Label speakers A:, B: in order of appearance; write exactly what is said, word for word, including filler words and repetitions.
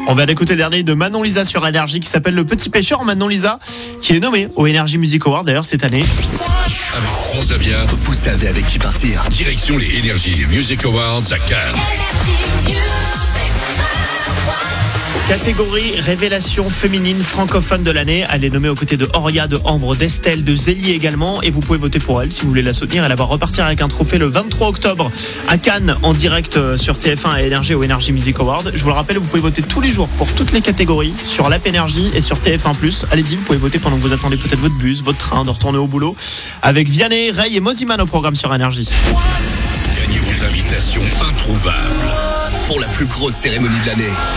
A: On vient d'écouter le dernier de Manon Lisa sur Énergie qui s'appelle Le Petit Pêcheur. Manon Lisa qui est nommé au Energy Music Award d'ailleurs cette année.
B: Avec Transavia, vous savez avec qui partir. Direction les Energy Music Awards à Cannes.
A: Catégorie révélation féminine francophone de l'année. Elle est nommée aux côtés de Oria, de Ambre, d'Estelle, de Zélie également. Et vous pouvez voter pour elle si vous voulez la soutenir. Elle va repartir avec un trophée le vingt-trois octobre à Cannes en direct sur T F un et Énergie au Energy Music Award. Je vous le rappelle, vous pouvez voter tous les jours pour toutes les catégories sur l'app Énergie et sur T F un plus. Allez-y, vous pouvez voter pendant que vous attendez peut-être votre bus, votre train, de retourner au boulot. Avec Vianney, Ray et Moziman au programme sur Énergie.
B: Gagnez vos invitations introuvables pour la plus grosse cérémonie de l'année.